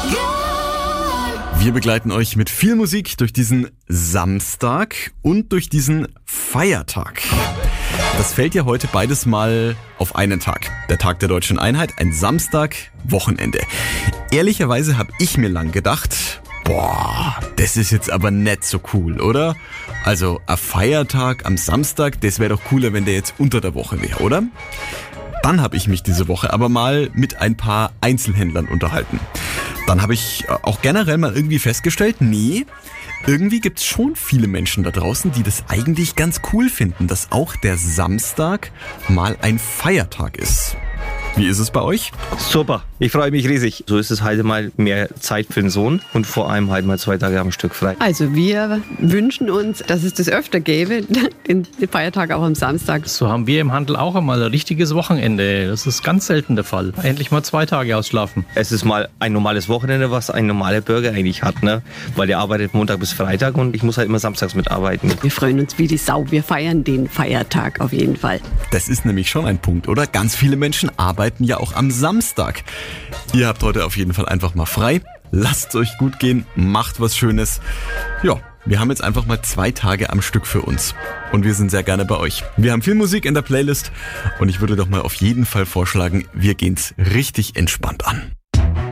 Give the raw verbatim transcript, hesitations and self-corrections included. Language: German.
Wir begleiten euch mit viel Musik durch diesen Samstag und durch diesen Feiertag. Das fällt ja heute beides mal auf einen Tag. Der Tag der Deutschen Einheit, ein Samstag, Wochenende. Ehrlicherweise habe ich mir lang gedacht, boah, das ist jetzt aber nicht so cool, oder? Also ein Feiertag am Samstag, das wäre doch cooler, wenn der jetzt unter der Woche wäre, oder? Dann habe ich mich diese Woche aber mal mit ein paar Einzelhändlern unterhalten. Dann habe ich auch generell mal irgendwie festgestellt, nee, irgendwie gibt's schon viele Menschen da draußen, die das eigentlich ganz cool finden, dass auch der Samstag mal ein Feiertag ist. Wie ist es bei euch? Super, ich freue mich riesig. So ist es halt mal mehr Zeit für den Sohn und vor allem halt mal zwei Tage am Stück frei. Also wir wünschen uns, dass es das öfter gäbe, den Feiertag auch am Samstag. So haben wir im Handel auch einmal ein richtiges Wochenende. Das ist ganz selten der Fall. Endlich mal zwei Tage ausschlafen. Es ist mal ein normales Wochenende, was ein normaler Bürger eigentlich hat, ne? Weil der arbeitet Montag bis Freitag und ich muss halt immer samstags mitarbeiten. Wir freuen uns wie die Sau. Wir feiern den Feiertag auf jeden Fall. Das ist nämlich schon ein Punkt, oder? Ganz viele Menschen arbeiten ja auch am Samstag. Ihr habt heute auf jeden Fall einfach mal frei. Lasst es euch gut gehen, macht was Schönes. Ja, wir haben jetzt einfach mal zwei Tage am Stück für uns. Und wir sind sehr gerne bei euch. Wir haben viel Musik in der Playlist und ich würde doch mal auf jeden Fall vorschlagen, wir gehen's richtig entspannt an.